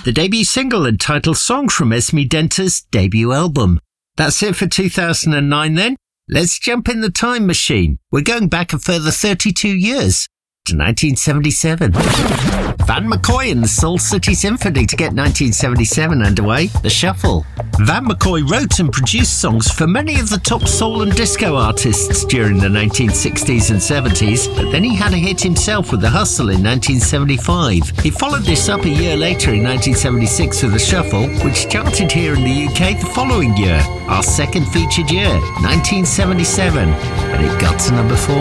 the debut single and title song from Esme Denter's debut album. That's it for 2009 then. Let's jump in the time machine. We're going back a further 32 years to 1977. Van McCoy and the Soul City Symphony to get 1977 underway, The Shuffle. Van McCoy wrote and produced songs for many of the top soul and disco artists during the 1960s and 70s, but then he had a hit himself with The Hustle in 1975. He followed this up a year later in 1976 with The Shuffle, which charted here in the UK the following year, our second featured year, 1977, but it got to number 4.